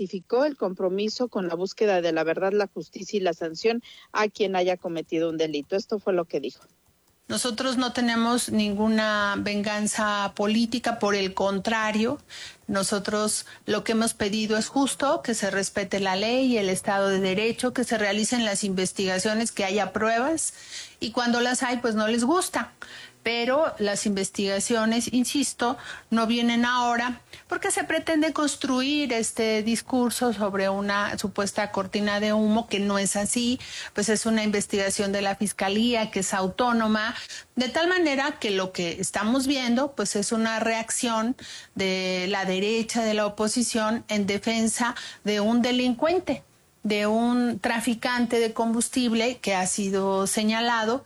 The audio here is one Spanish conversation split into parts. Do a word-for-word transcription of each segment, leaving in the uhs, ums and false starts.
ratificó el compromiso con la búsqueda de la verdad, la justicia y la sanción a quien haya cometido un delito. Esto fue lo que dijo. Nosotros no tenemos ninguna venganza política, por el contrario, nosotros lo que hemos pedido es justo, que se respete la ley y el Estado de Derecho, que se realicen las investigaciones, que haya pruebas, y cuando las hay, pues no les gusta. Pero las investigaciones, insisto, no vienen ahora porque se pretende construir este discurso sobre una supuesta cortina de humo que no es así, pues es una investigación de la Fiscalía que es autónoma, de tal manera que lo que estamos viendo pues es una reacción de la derecha, de la oposición, en defensa de un delincuente, de un traficante de combustible que ha sido señalado.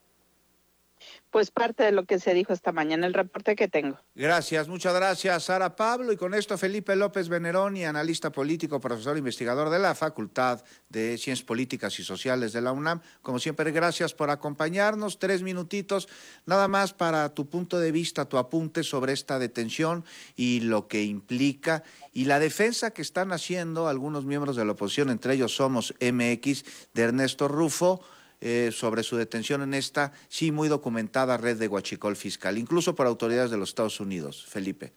Pues parte de lo que se dijo esta mañana, el reporte que tengo. Gracias, muchas gracias, Sara Pablo. Y con esto, Felipe López Veneroni, analista político, profesor investigador de la Facultad de Ciencias Políticas y Sociales de la UNAM. Como siempre, gracias por acompañarnos. Tres minutitos, nada más para tu punto de vista, tu apunte sobre esta detención y lo que implica, y la defensa que están haciendo algunos miembros de la oposición, entre ellos Somos M X, de Ernesto Rufo, Eh, sobre su detención en esta, sí, muy documentada red de huachicol fiscal, incluso por autoridades de los Estados Unidos. Felipe.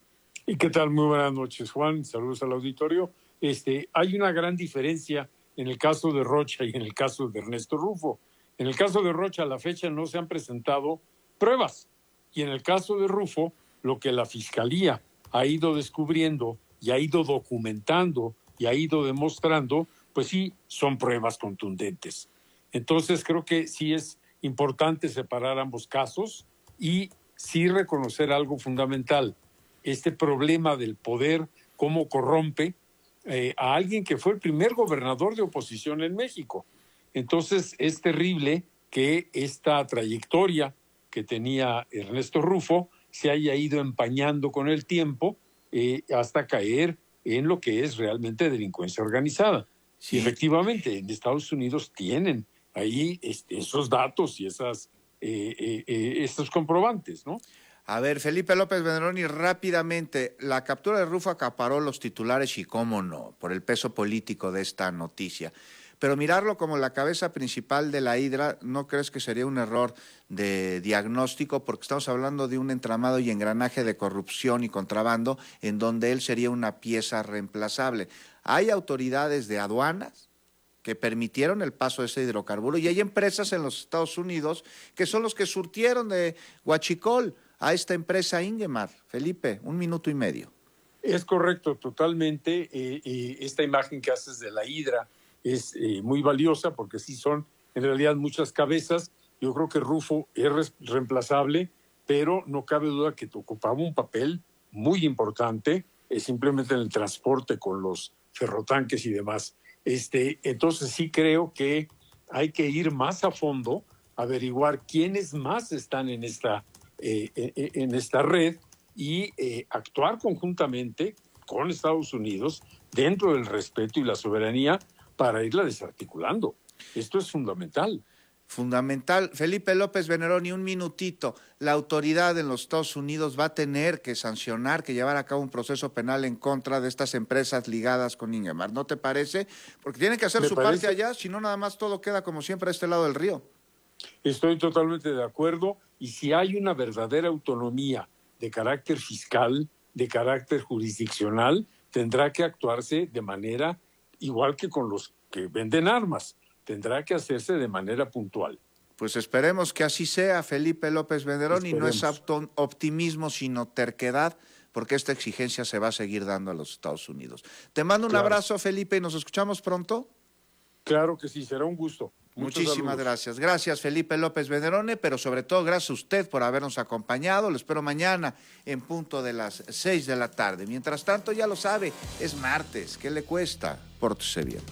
¿Y qué tal? Muy buenas noches, Juan. Saludos al auditorio. Este, hay una gran diferencia en el caso de Rocha y en el caso de Ernesto Rufo. En el caso de Rocha, a la fecha no se han presentado pruebas. Y en el caso de Rufo, lo que la Fiscalía ha ido descubriendo y ha ido documentando y ha ido demostrando, pues sí, son pruebas contundentes. Entonces creo que sí es importante separar ambos casos y sí reconocer algo fundamental, este problema del poder, cómo corrompe eh, a alguien que fue el primer gobernador de oposición en México. Entonces es terrible que esta trayectoria que tenía Ernesto Rufo se haya ido empañando con el tiempo eh, hasta caer en lo que es realmente delincuencia organizada. Sí. Y efectivamente, en Estados Unidos tienen ahí este, esos datos y esas, eh, eh, eh, estos comprobantes, ¿no? A ver, Felipe López Veneroni, rápidamente, la captura de Rufo acaparó los titulares y cómo no, por el peso político de esta noticia. Pero mirarlo como la cabeza principal de la hidra, ¿no crees que sería un error de diagnóstico? Porque estamos hablando de un entramado y engranaje de corrupción y contrabando en donde él sería una pieza reemplazable. Hay autoridades de aduanas que permitieron el paso de ese hidrocarburo y hay empresas en los Estados Unidos que son los que surtieron de huachicol a esta empresa Ingemar. Felipe, un minuto y medio. Es correcto, totalmente. Eh, eh, esta imagen que haces de la hidra es eh, muy valiosa porque sí son en realidad muchas cabezas. Yo creo que Rufo es re reemplazable, pero no cabe duda que ocupaba un papel muy importante, eh, simplemente en el transporte con los ferrotanques y demás. Este, entonces sí creo que hay que ir más a fondo, averiguar quiénes más están en esta, eh, en esta red y eh, actuar conjuntamente con Estados Unidos dentro del respeto y la soberanía para irla desarticulando. Esto es fundamental. Fundamental. Felipe López Veneroni, un minutito. La autoridad en los Estados Unidos va a tener que sancionar, que llevar a cabo un proceso penal en contra de estas empresas ligadas con Ingemar. ¿No te parece? Porque tienen que hacer su parte allá, si no nada más todo queda como siempre a este lado del río. Estoy totalmente de acuerdo. Y si hay una verdadera autonomía de carácter fiscal, de carácter jurisdiccional, tendrá que actuarse de manera igual que con los que venden armas. Tendrá que hacerse de manera puntual. Pues esperemos que así sea, Felipe López Veneroni. No es optimismo, sino terquedad, porque esta exigencia se va a seguir dando a los Estados Unidos. Te mando un claro. abrazo, Felipe, y nos escuchamos pronto. Claro que sí, será un gusto. Muchos Muchísimas saludos. gracias. Gracias, Felipe López Veneroni, pero sobre todo gracias a usted por habernos acompañado. Lo espero mañana en punto de las seis de la tarde. Mientras tanto, ya lo sabe, es martes. ¿Qué le cuesta? Pórtese bien.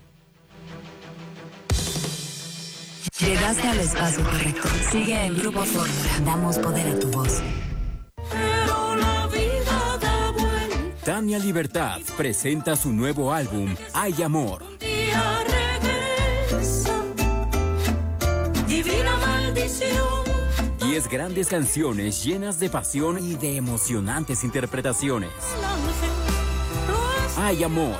Llegaste al espacio correcto. Sigue en Grupo Fórmula. Damos poder a tu voz. Pero la vida da vuelta. Tania Libertad presenta su nuevo álbum, Hay Amor. Día regresa, divina maldición. Diez grandes canciones llenas de pasión y de emocionantes interpretaciones. Hay Amor.